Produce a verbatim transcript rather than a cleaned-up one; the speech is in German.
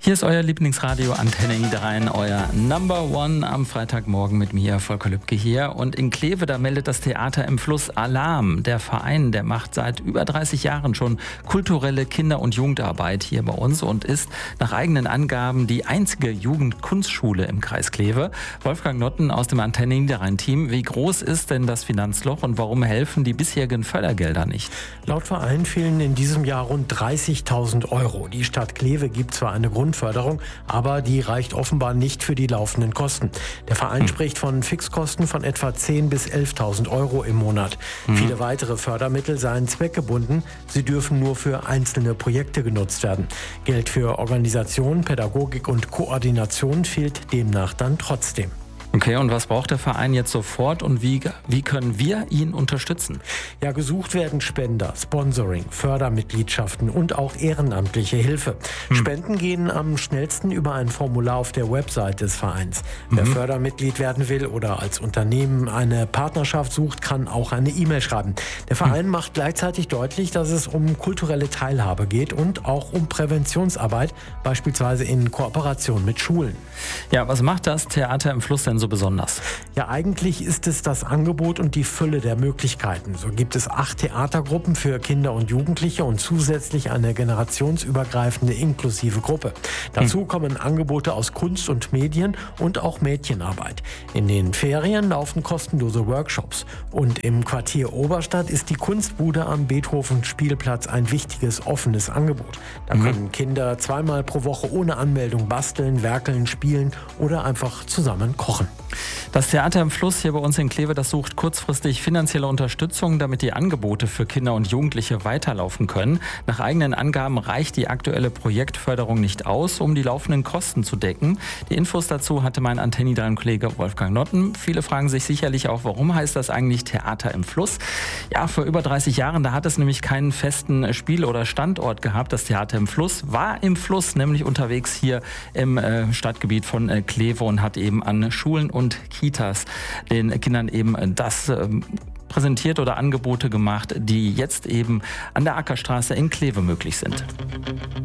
Hier ist euer Lieblingsradio Antenne Niederrhein, euer Number One am Freitagmorgen mit mir, Volker Lübcke hier. Und in Kleve, da meldet das Theater im Fluss Alarm. Der Verein, der macht seit über dreißig Jahren schon kulturelle Kinder- und Jugendarbeit hier bei uns und ist nach eigenen Angaben die einzige Jugendkunstschule im Kreis Kleve. Wolfgang Notten aus dem Antenne Niederrhein-Team. Wie groß ist denn das Finanzloch und warum helfen die bisherigen Fördergelder nicht? Laut Verein fehlen in diesem Jahr rund dreißigtausend Euro. Die Stadt Kleve gibt zwar eine Grundförderung, aber die reicht offenbar nicht für die laufenden Kosten. Der Verein hm. spricht von Fixkosten von etwa zehntausend bis elftausend Euro im Monat. Hm. Viele weitere Fördermittel seien zweckgebunden. Sie dürfen nur für einzelne Projekte genutzt werden. Geld für Organisation, Pädagogik und Koordination fehlt demnach dann trotzdem. Okay, und was braucht der Verein jetzt sofort und wie, wie können wir ihn unterstützen? Ja, gesucht werden Spender, Sponsoring, Fördermitgliedschaften und auch ehrenamtliche Hilfe. Hm. Spenden gehen am schnellsten über ein Formular auf der Website des Vereins. Wer mhm. Fördermitglied werden will oder als Unternehmen eine Partnerschaft sucht, kann auch eine E-Mail schreiben. Der Verein hm. macht gleichzeitig deutlich, dass es um kulturelle Teilhabe geht und auch um Präventionsarbeit, beispielsweise in Kooperation mit Schulen. Ja, was macht das Theater im Fluss denn so besonders? Ja, eigentlich ist es das Angebot und die Fülle der Möglichkeiten. So gibt es acht Theatergruppen für Kinder und Jugendliche und zusätzlich eine generationsübergreifende inklusive Gruppe. Dazu hm. kommen Angebote aus Kunst und Medien und auch Mädchenarbeit. In den Ferien laufen kostenlose Workshops. Und im Quartier Oberstadt ist die Kunstbude am Beethoven-Spielplatz ein wichtiges, offenes Angebot. Da hm. können Kinder zweimal pro Woche ohne Anmeldung basteln, werkeln, spielen oder einfach zusammen kochen. Das Theater im Fluss hier bei uns in Kleve, das sucht kurzfristig finanzielle Unterstützung, damit die Angebote für Kinder und Jugendliche weiterlaufen können. Nach eigenen Angaben reicht die aktuelle Projektförderung nicht aus, um die laufenden Kosten zu decken. Die Infos dazu hatte mein Antenne Niederrhein-Kollege Wolfgang Notten. Viele fragen sich sicherlich auch, warum heißt das eigentlich Theater im Fluss? Ja, vor über dreißig Jahren, da hat es nämlich keinen festen Spiel- oder Standort gehabt. Das Theater im Fluss war im Fluss, nämlich unterwegs hier im äh, Stadtgebiet von äh, Kleve und hat eben an Schulen und Kitas den Kindern eben das äh, präsentiert oder Angebote gemacht, die jetzt eben an der Ackerstraße in Kleve möglich sind.